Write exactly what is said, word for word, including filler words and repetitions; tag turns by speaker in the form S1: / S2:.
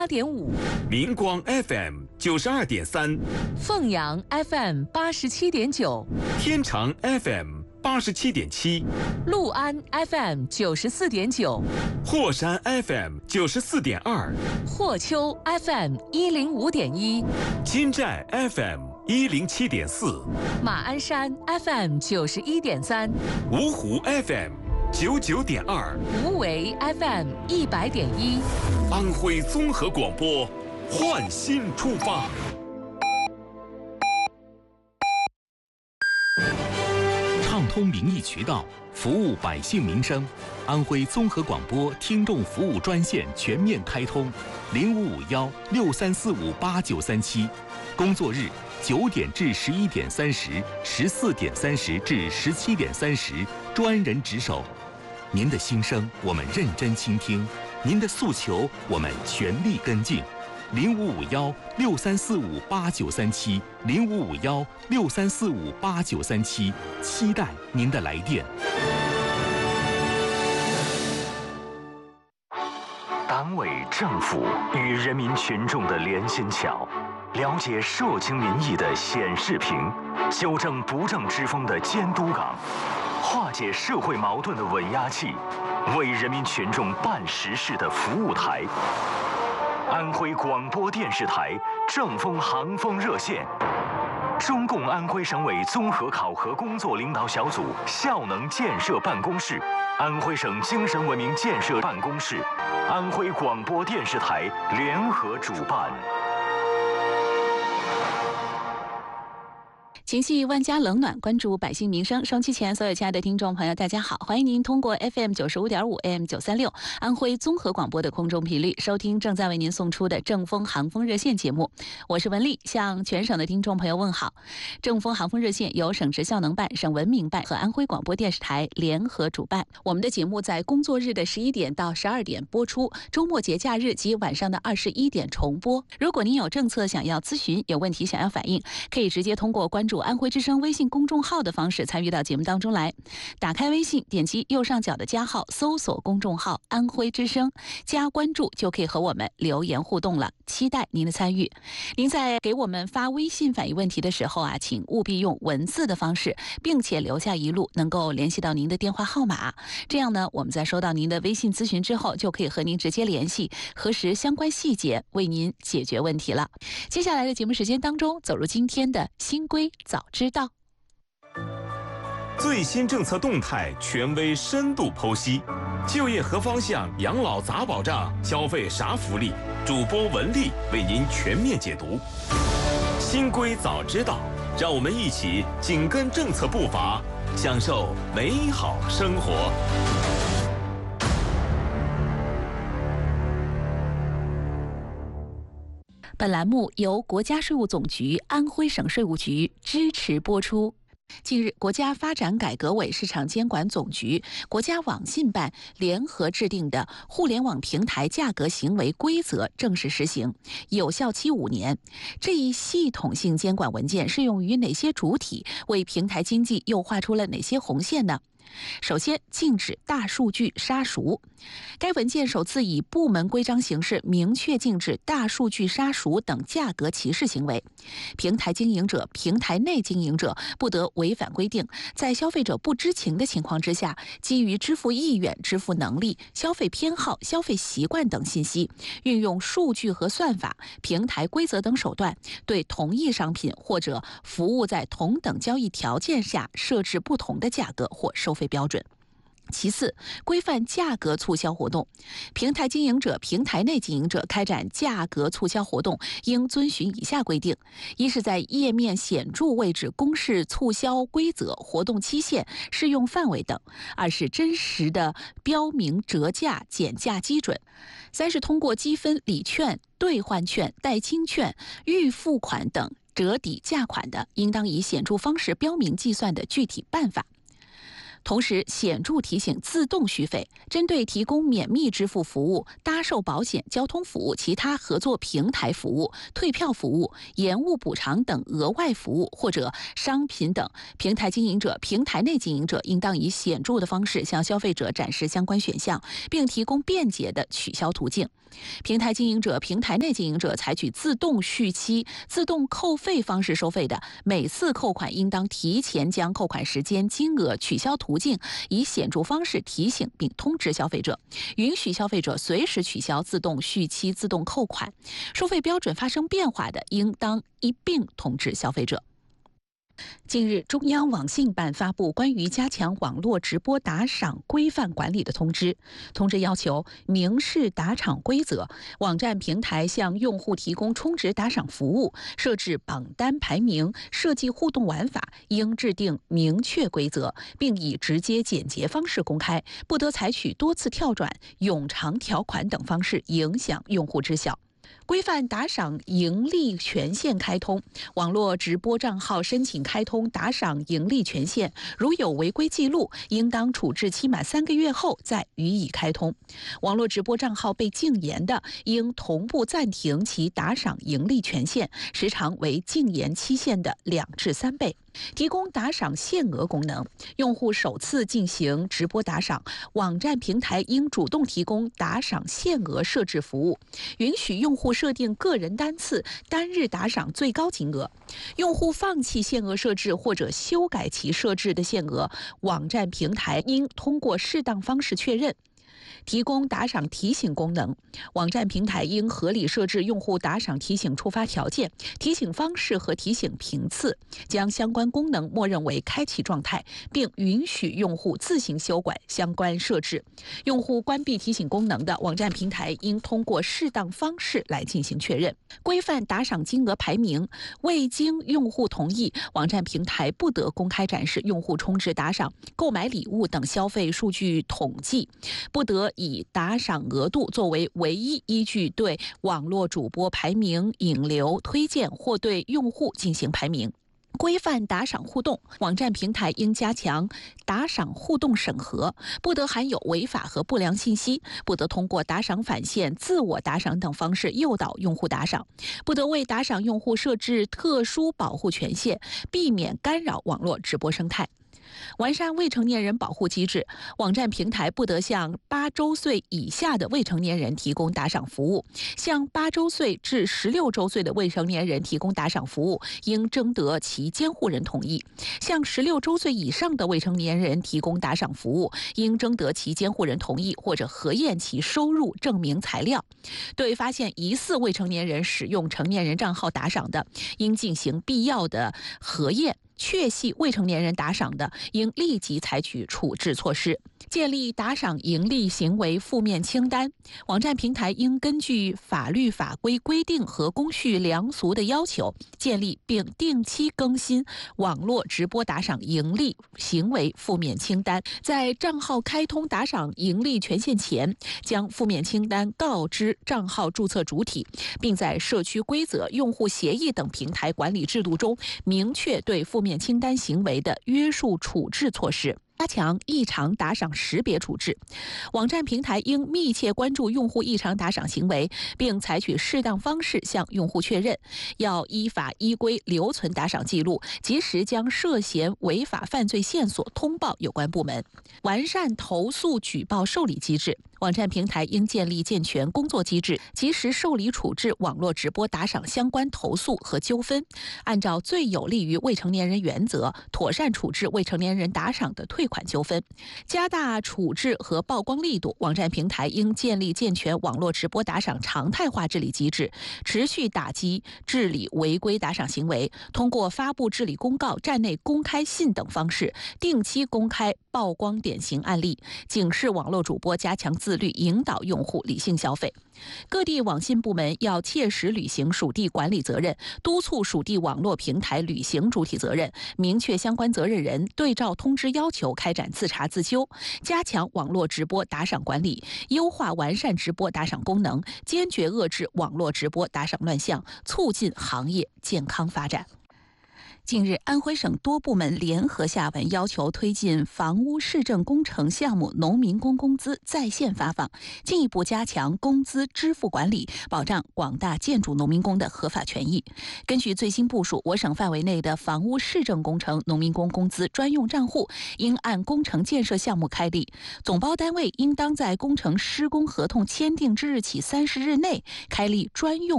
S1: 八点五，
S2: 明光 F M 九十二点三，
S1: 凤阳 F M 八十七点九，
S2: 天长 F M 八十七点七，
S1: 六安 F M 九十四点九，
S2: 霍山 F M 九十四点二，
S1: 霍丘 F M 一零五点一，
S2: 金寨 F M 一零七点四，
S1: 马鞍山 F M 九十一点三，
S2: 芜湖 F M 九九点二，
S1: 无为 F M 一百点一，
S2: 安徽综合广播，焕新出发。
S3: 畅通民意渠道，服务百姓民生。安徽综合广播听众服务专线全面开通，零五五幺六三四五八九三七，工作日九点至十一点三十，十四点三十至十七点三十，专人值守。您的心声我们认真倾听，您的诉求我们全力跟进。零五五幺六三四五八九三七，零五五幺六三四五八九三七，期待您的来电。
S4: 党委政府与人民群众的连心桥，了解社情民意的显示屏，纠正不正之风的监督岗，化解社会矛盾的稳压器，为人民群众办实事的服务台。安徽广播电视台正风航风热线，中共安徽省委综合考核工作领导小组效能建设办公室、安徽省精神文明建设办公室、安徽广播电视台联合主办。
S5: 情系万家冷暖，关注百姓民生。收音机前所有亲爱的听众朋友，大家好，欢迎您通过 F M 九十五点五 A M 九三六安徽综合广播的空中频率收听正在为您送出的正风航风热线节目。我是文丽，向全省的听众朋友问好。正风航风热线由省直效能办、省文明办和安徽广播电视台联合主办。我们的节目在工作日的十一点到十二点播出，周末节假日及晚上的二十一点重播。如果您有政策想要咨询，有问题想要反映，可以直接通过关注安徽之声微信公众号的方式参与到节目当中来。打开微信，点击右上角的加号，搜索公众号安徽之声，加关注就可以和我们留言互动了，期待您的参与。您在给我们发微信反映问题的时候啊，请务必用文字的方式，并且留下一路能够联系到您的电话号码，这样呢，我们在收到您的微信咨询之后，就可以和您直接联系，核实相关细节，为您解决问题了。接下来的节目时间当中，走入今天的新规早知道。
S2: 最新政策动态，权威深度剖析，就业何方向，养老咋保障，消费啥福利，主播文丽为您全面解读。新规早知道，让我们一起紧跟政策步伐，享受美好生活。
S5: 本栏目由国家税务总局、安徽省税务局支持播出。近日，国家发展改革委市场监管总局、国家网信办联合制定的《互联网平台价格行为规则》正式实行，有效期五年。这一系统性监管文件适用于哪些主体？为平台经济又画出了哪些红线呢？首先，禁止大数据杀熟。该文件首次以部门规章形式明确禁止大数据杀熟等价格歧视行为。平台经营者、平台内经营者不得违反规定，在消费者不知情的情况之下，基于支付意愿、支付能力、消费偏好、消费习惯等信息，运用数据和算法、平台规则等手段，对同一商品或者服务在同等交易条件下设置不同的价格或收费标准。其次，规范价格促销活动。平台经营者、平台内经营者开展价格促销活动，应遵循以下规定：一是在页面显著位置公示促销规则、活动期限、适用范围等；二是真实的标明折价、减价基准；三是通过积分、礼券、兑换券、代金券、预付款等折抵价款的，应当以显著方式标明计算的具体办法。同时，显著提醒自动续费，针对提供免密支付服务、搭售保险、交通服务、其他合作平台服务、退票服务、延误补偿等额外服务或者商品等，平台经营者、平台内经营者应当以显著的方式向消费者展示相关选项，并提供便捷的取消途径。 平台经营者、平台内经营者采取自动续期、自动扣费方式收费的，每次扣款应当提前将扣款时间、金额、取消途径以显著方式提醒并通知消费者，允许消费者随时取消自动续期、自动扣款。收费标准发生变化的，应当一并通知消费者。近日，中央网信办发布关于加强网络直播打赏规范管理的通知。通知要求明示打赏规则，网站平台向用户提供充值打赏服务，设置榜单排名，设计互动玩法，应制定明确规则，并以直接简洁方式公开，不得采取多次跳转、冗长条款等方式影响用户知晓。规范打赏盈利权限开通，网络直播账号申请开通打赏盈利权限，如有违规记录，应当处置期满三个月后再予以开通。网络直播账号被禁言的，应同步暂停其打赏盈利权限，时长为禁言期限的两至三倍。提供打赏限额功能，用户首次进行直播打赏，网站平台应主动提供打赏限额设置服务，允许用户设定个人单次、单日打赏最高金额。用户放弃限额设置或者修改其设置的限额，网站平台应通过适当方式确认。提供打赏提醒功能，网站平台应合理设置用户打赏提醒触发条件、提醒方式和提醒频次，将相关功能默认为开启状态，并允许用户自行修改相关设置。用户关闭提醒功能的，网站平台应通过适当方式来进行确认。规范打赏金额排名，未经用户同意，网站平台不得公开展示用户充值打赏、购买礼物等消费数据统计，不得以打赏额度作为唯一依据对网络主播排名、引流、推荐或对用户进行排名。规范打赏互动，网站平台应加强打赏互动审核，不得含有违法和不良信息，不得通过打赏返现、自我打赏等方式诱导用户打赏，不得为打赏用户设置特殊保护权限，避免干扰网络直播生态。完善未成年人保护机制，网站平台不得向八周岁以下的未成年人提供打赏服务，向八周岁至十六周岁的未成年人提供打赏服务，应征得其监护人同意；向十六周岁以上的未成年人提供打赏服务，应征得其监护人同意或者核验其收入证明材料。对发现疑似未成年人使用成年人账号打赏的，应进行必要的核验。确系未成年人打赏的，应立即采取处置措施。建立打赏盈利行为负面清单，网站平台应根据法律法规规定和公序良俗的要求，建立并定期更新网络直播打赏盈利行为负面清单。在账号开通打赏盈利权限前，将负面清单告知账号注册主体，并在社区规则、用户协议等平台管理制度中明确对负面清单行为的约束处置措施。加强异常打赏识别处置，网站平台应密切关注用户异常打赏行为，并采取适当方式向用户确认。要依法依规留存打赏记录，及时将涉嫌违法犯罪线索通报有关部门。完善投诉举报受理机制，网站平台应建立健全工作机制，及时受理处置网络直播打赏相关投诉和纠纷，按照最有利于未成年人原则，妥善处置未成年人打赏的退款纠纷，加大处置和曝光力度。网站平台应建立健全网络直播打赏常态化治理机制，持续打击治理违规打赏行为，通过发布治理公告、站内公开信等方式，定期公开曝光典型案例，警示网络主播加强自律，引导用户理性消费。各地网信部门要切实履行属地管理责任，督促属地网络平台履行主体责任，明确相关责任人，对照通知要求开展自查自纠，加强网络直播打赏管理，优化完善直播打赏功能，坚决遏制网络直播打赏乱象，促进行业健康发展。 近日，安徽省多部门联合下文要求推进房屋市政工程项目农民工工资在线发放，进一步加强工资支付管理，保障广大建筑农民工的合法权益。根据最新部署，我省范围内的房屋市政工程农民工工资专用账户应按工程建设项目开立，总包单位应当在工程施工合同签订之日起三十日内开立专用